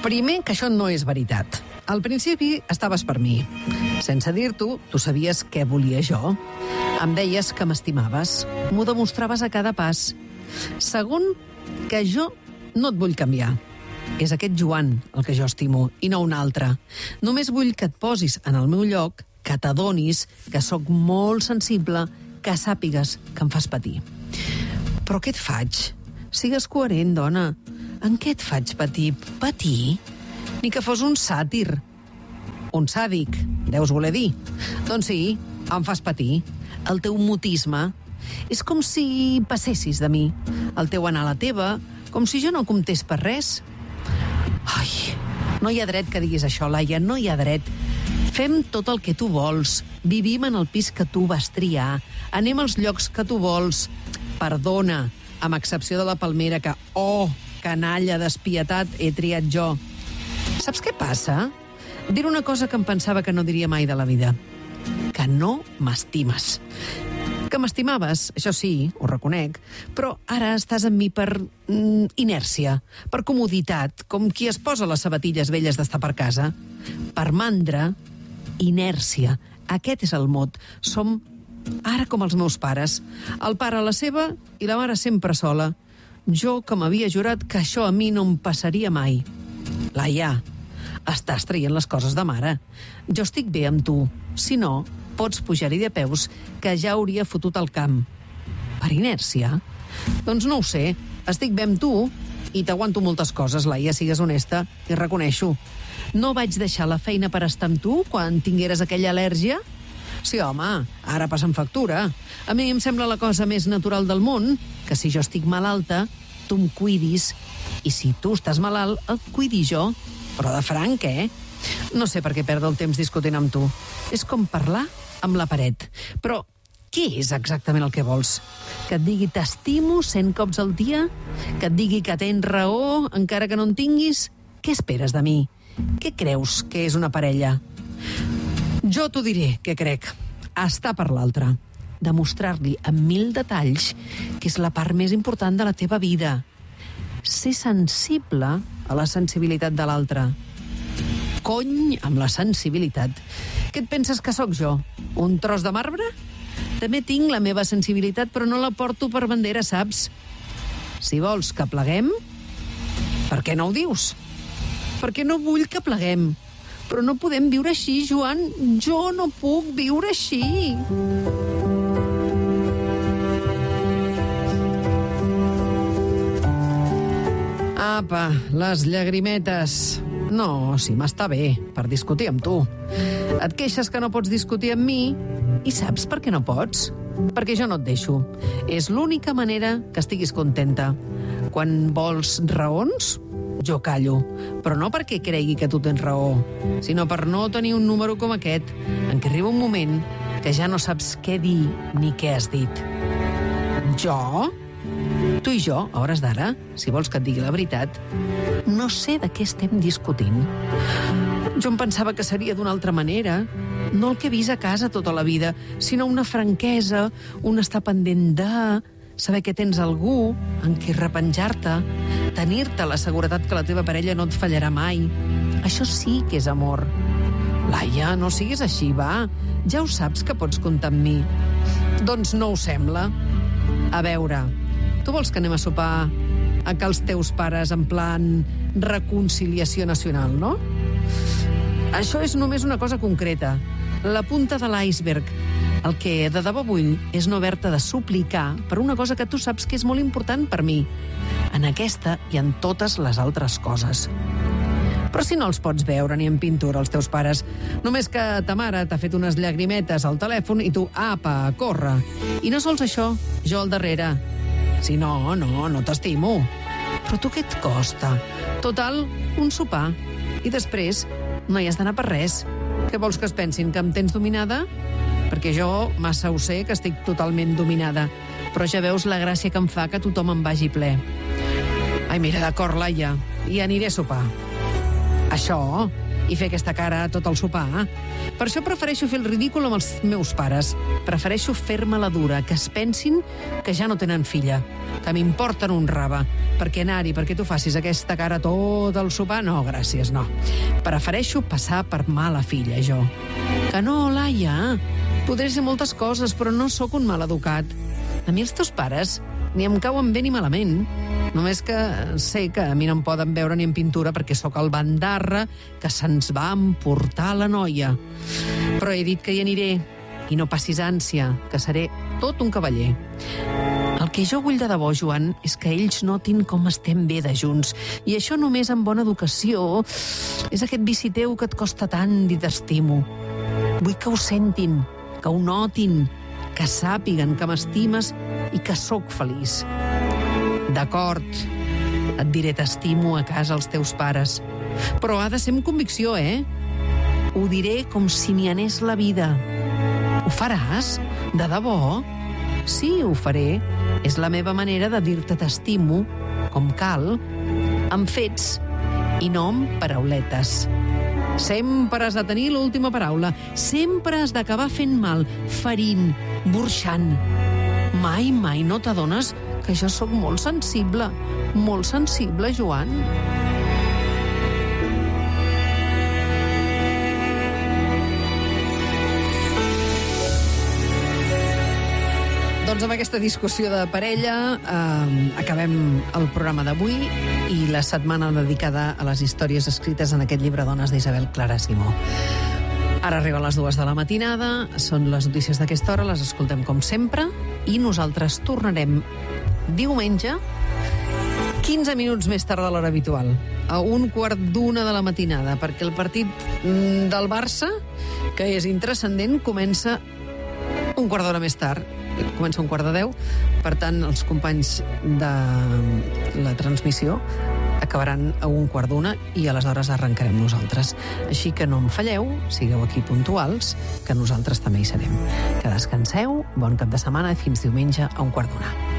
Primer, que això no és veritat. Al principi estaves per mi. Sense dir-t'ho, tu sabies què volia jo. Em deies que m'estimaves. M'ho demostraves a cada pas. Segon, que jo no et vull canviar. És aquest Joan el que jo estimo, i no un altre. Només vull que et posis en el meu lloc, que t'adonis que sóc molt sensible, que sàpigues que em fas patir. Però què et faig? Sigues coherent, dona. En què et faig patir? Patir? Ni que fos un sàtir. Un sàdic, deus voler dir. Doncs sí, em fas patir. El teu mutisme. És com si passessis de mi. El teu anar a la teva, com si jo no comptés per res. Ai, no hi ha dret que diguis això, Laia, no hi ha dret. Fem tot el que tu vols. Vivim en el pis que tu vas triar. Anem als llocs que tu vols. Perdona, amb excepció de la Palmera, que, canalla despietat, he triat jo. Saps què passa? Dir una cosa que em pensava que no diria mai de la vida. Que no m'estimes. Que m'estimaves, això sí, ho reconec, però ara estàs amb mi per inèrcia, per comoditat, com qui es posa les sabatilles velles d'estar per casa. Per mandra, inèrcia. Aquest és el mot. Som ara com els meus pares. El pare a la seva i la mare sempre sola. Jo, que m'havia jurat que això a mi no em passaria mai. Laia, estàs traient les coses de mare. Jo estic bé amb tu. Si no, pots pujar-hi de peus, que ja hauria fotut al camp. Per inèrcia? Doncs no ho sé. Estic bé amb tu i t'aguanto moltes coses, Laia, sigues honesta, i reconeixo. No vaig deixar la feina per estar amb tu quan tingueres aquella al·lèrgia? Sí, home, ara passen factura. A mi em sembla la cosa més natural del món que si jo estic malalta, tu em cuidis, i si tu estàs malalt, et cuidi jo. Però de franc, No sé per què perdre el temps discutint amb tu. És com parlar amb la paret. Però què és exactament el que vols? Que et digui t'estimo 100 cops al dia? Que et digui que tens raó encara que no en tinguis? Què esperes de mi? Què creus que és una parella? Jo t'ho diré, què crec. Estar per l'altre. Demostrar-li amb 1000 detalls que és la part més important de la teva vida. Ser sensible a la sensibilitat de l'altre. Cony amb la sensibilitat. Què et penses que sóc jo? Un tros de marbre? També tinc la meva sensibilitat, però no la porto per bandera, saps? Si vols que pleguem, per què no ho dius? Perquè no vull que pleguem. Però no podem viure així, Joan. Jo no puc viure així. Apa, les llagrimetes. No, si m'està bé, per discutir amb tu. Et queixes que no pots discutir amb mi i saps per què no pots? Perquè jo no et deixo. És l'única manera que estiguis contenta. Quan vols raons, jo callo. Però no perquè cregui que tu tens raó, sinó per no tenir un número com aquest, en què arriba un moment que ja no saps què dir ni què has dit. Jo? Tu i jo, a hores d'ara, si vols que et digui la veritat, no sé de què estem discutint. Jo em pensava que seria d'una altra manera, no el que he vist a casa tota la vida, sinó una franquesa, un estar pendent de, saber que tens algú en qui repenjar-te, tenir-te la seguretat que la teva parella no et fallarà mai. Això sí que és amor. Laia, no siguis així, va. Ja ho saps que pots comptar amb mi. Doncs no ho sembla. A veure, tu vols que anem a sopar a que els teus pares en plan reconciliació nacional, no? Això és només una cosa concreta, la punta de l'iceberg. El que de debò vull és no haver-te de suplicar per una cosa que tu saps que és molt important per mi, en aquesta i en totes les altres coses. Però si no els pots veure ni en pintura, els teus pares, només que ta mare t'ha fet unes llagrimetes al telèfon i tu, apa, corre. I no sols això, jo al darrere. Si no t'estimo. Però tu què et costa? Total, un sopar. I després no hi has d'anar per res. Què vols que es pensin, que em tens dominada? Perquè jo massa ho sé, que estic totalment dominada. Però ja veus la gràcia que em fa que tothom em vagi ple. Ai, mira, d'acord, Laia, i aniré a sopar. Això, i fer aquesta cara tot el sopar. Per això prefereixo fer el ridícul amb els meus pares. Prefereixo fer-me la dura, que es pensin que ja no tenen filla, que m'importen un rave. Perquè anar-hi, perquè tu facis aquesta cara tot el sopar, no, gràcies, no. Prefereixo passar per mala filla, jo. Que no, Laia, podré ser moltes coses, però no sóc un mal educat. A mi els teus pares ni em cauen bé ni malament. Només que sé que a mi no em poden veure ni en pintura perquè sóc el bandarra que se'ns va emportar la noia. Però he dit que hi aniré, i no passis ànsia, que seré tot un cavaller. El que jo vull de debò, Joan, és que ells notin com estem bé de junts. I això només amb bona educació és aquest vici teu que et costa tant dir t'estimo. Vull que ho sentin, que ho notin, que sàpiguen que m'estimes i que sóc feliç. D'acord, et diré t'estimo a casa als teus pares, però ha de ser amb convicció, Ho diré com si n'hi anés la vida. Ho faràs? De debò? Sí, ho faré. És la meva manera de dir-te t'estimo, com cal, amb fets i no amb parauletes. Sempre has de tenir l'última paraula. Sempre has d'acabar fent mal, ferint, burxant. Mai no t'adones que jo sóc molt sensible, Joan. Doncs amb aquesta discussió de parella acabem el programa d'avui i la setmana dedicada a les històries escrites en aquest llibre Dones d'Isabel Clara Simó. Ara arriben les 2 de la matinada, són les notícies d'aquesta hora, les escoltem com sempre i nosaltres tornarem diumenge 15 minuts més tard de l'hora habitual, a 1:15 de la matinada, perquè el partit del Barça, que és intranscendent, comença un quart d'hora més tard. Comença un 9:15, per tant, els companys de la transmissió acabaran a 1:15 i aleshores arrencarem nosaltres. Així que no em falleu, sigueu aquí puntuals, que nosaltres també hi serem. Que descanseu, bon cap de setmana i fins diumenge a 1:15.